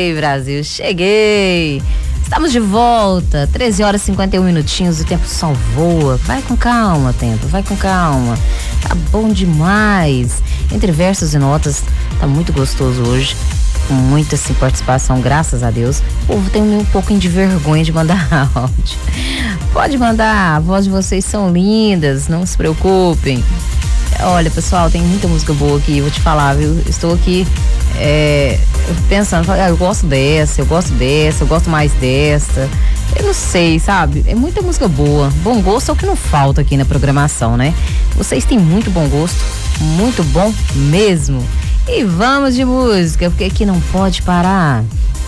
Cheguei, Brasil, cheguei. Estamos de volta, 13 horas e 51 minutinhos, o tempo só voa. Vai com calma, tempo, vai com calma. Tá bom demais. Entre versos e notas, tá muito gostoso hoje. Com muita assim, participação, graças a Deus. O povo tem um pouquinho de vergonha de mandar áudio. Pode mandar, a voz de vocês são lindas, não se preocupem. Olha, pessoal, tem muita música boa aqui, eu vou te falar, viu? Estou aqui pensando, eu gosto dessa, eu gosto mais dessa. Eu não sei, sabe? É muita música boa. Bom gosto é o que não falta aqui na programação, né? Vocês têm muito bom gosto, muito bom mesmo. E vamos de música, porque aqui não pode parar.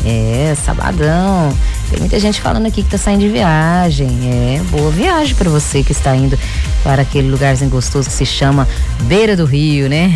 Sabadão. Tem muita gente falando aqui que tá saindo de viagem. Boa viagem para você que está indo para aquele lugarzinho gostoso que se chama Beira do Rio, né?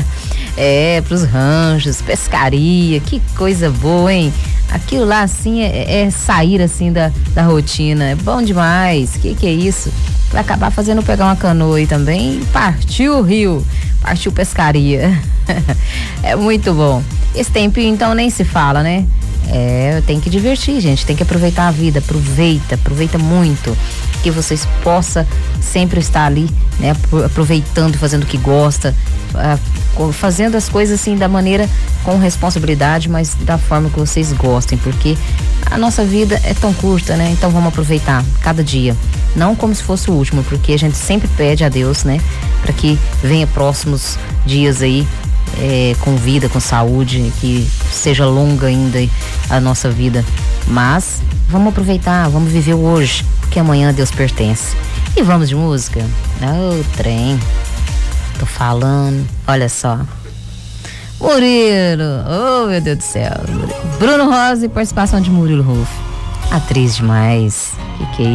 Pros ranchos, pescaria, que coisa boa, hein? Aquilo lá, assim, é sair, assim, da rotina. É bom demais. Que é isso? Vai acabar fazendo pegar uma canoa aí também e partiu o rio. Partiu pescaria. É muito bom. Esse tempinho, então, nem se fala, né? Tem que divertir, gente. Tem que aproveitar a vida. Aproveita muito. Que vocês possam sempre estar ali, né? Aproveitando, fazendo o que gosta. Fazendo as coisas assim da maneira com responsabilidade, mas da forma que vocês gostem, porque a nossa vida é tão curta, né? Então vamos aproveitar cada dia, não como se fosse o último, porque a gente sempre pede a Deus, né? Para que venha próximos dias aí com vida, com saúde, que seja longa ainda a nossa vida, mas vamos aproveitar, vamos viver o hoje, porque amanhã Deus pertence. E vamos de música? Trem. Tô falando, olha só. Murilo, oh meu Deus do céu. Bruno Rosa e participação de Murilo Ruff. Atriz demais. Que é